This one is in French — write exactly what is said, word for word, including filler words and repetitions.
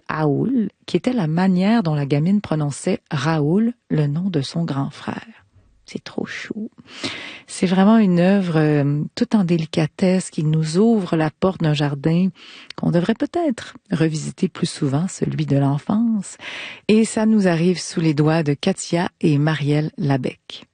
Aoul, qui était la manière dont la gamine prononçait Raoul, le nom de son grand frère. C'est trop chou. C'est vraiment une œuvre euh, toute en délicatesse qui nous ouvre la porte d'un jardin qu'on devrait peut-être revisiter plus souvent, celui de l'enfance. Et ça nous arrive sous les doigts de Katia et Marielle Labec.